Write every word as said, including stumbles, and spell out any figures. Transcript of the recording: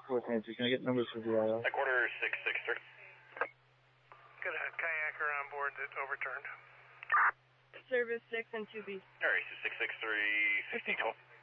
fourth Nancy, can I get numbers for V I O? A quarter six six three. Got a kayaker on board that overturned. Service six and two B. Alright, so six six three, sixteen twelve.